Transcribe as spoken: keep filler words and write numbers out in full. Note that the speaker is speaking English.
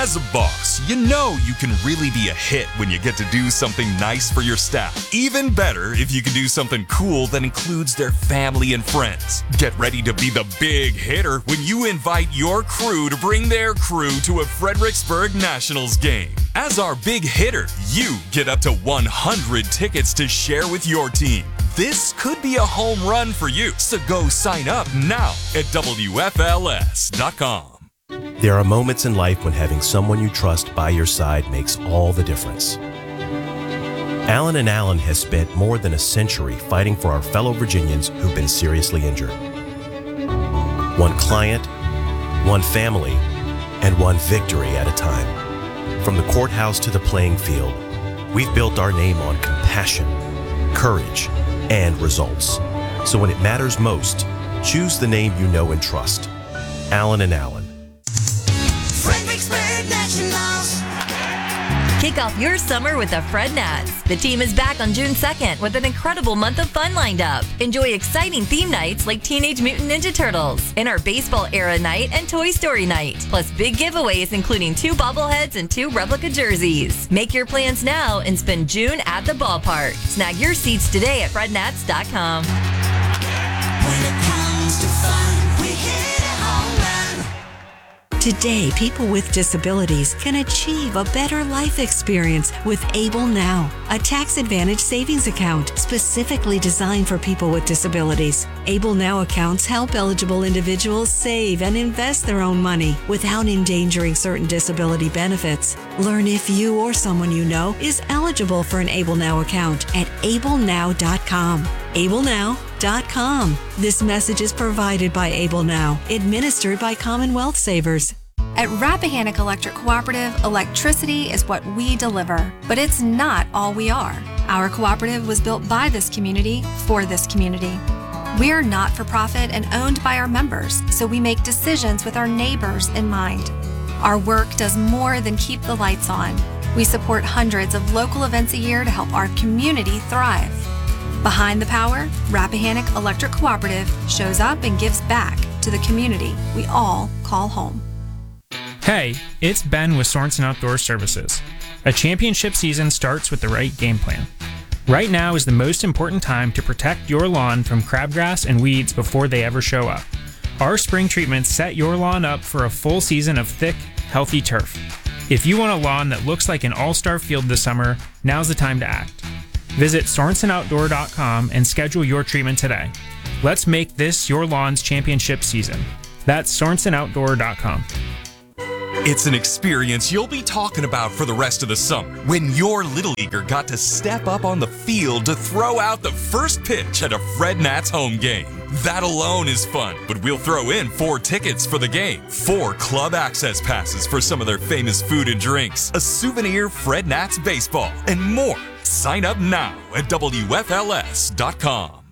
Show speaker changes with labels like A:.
A: As a boss, you know you can really be a hit when you get to do something nice for your staff. Even better if you can do something cool that includes their family and friends. Get ready to be the big hitter when you invite your crew to bring their crew to a Fredericksburg Nationals game. As our big hitter, you get up to one hundred tickets to share with your team. This could be a home run for you, so go sign up now at W F L S dot com.
B: There are moments in life when having someone you trust by your side makes all the difference. Allen and Allen has spent more than a century fighting for our fellow Virginians who've been seriously injured. One client, one family, and one victory at a time. From the courthouse to the playing field, we've built our name on compassion, courage, and results. So when it matters most, choose the name you know and trust. Allen and Allen.
C: Fredericksburg Nationals.
D: Kick off your summer with the Fred Nats. The team is back on June second with an incredible month of fun lined up. Enjoy exciting theme nights like Teenage Mutant Ninja Turtles, and our baseball era night and Toy Story night, plus big giveaways including two bobbleheads and two replica jerseys. Make your plans now and spend June at the ballpark. Snag your seats today at fred nats dot com.
C: When it comes to fun, we hit a home run.
E: Today, people with disabilities can achieve a better life experience with Able Now, a tax-advantaged savings account specifically designed for people with disabilities. Able Now accounts help eligible individuals save and invest their own money without endangering certain disability benefits. Learn if you or someone you know is eligible for an Able Now account at able now dot com. able now dot com. This message is provided by Able Now, administered by Commonwealth Savers.
F: At Rappahannock Electric Cooperative, electricity is what we deliver, but it's not all we are. Our cooperative was built by this community for this community. We're not-for-profit and owned by our members, so we make decisions with our neighbors in mind. Our work does more than keep the lights on. We support hundreds of local events a year to help our community thrive. Behind the Power, Rappahannock Electric Cooperative shows up and gives back to the community we all call home.
G: Hey, it's Ben with Sorensen Outdoor Services. A championship season starts with the right game plan. Right now is the most important time to protect your lawn from crabgrass and weeds before they ever show up. Our spring treatments set your lawn up for a full season of thick, healthy turf. If you want a lawn that looks like an all-star field this summer, now's the time to act. Visit Sorensen Outdoor dot com and schedule your treatment today. Let's make this your lawn's championship season. That's Sorensen Outdoor dot com.
A: It's an experience you'll be talking about for the rest of the summer when your Little Leaguer got to step up on the field to throw out the first pitch at a Fred Nats home game. That alone is fun, but we'll throw in four tickets for the game, four club access passes for some of their famous food and drinks, a souvenir Fred Nats baseball, and more. Sign up now at W F L S dot com.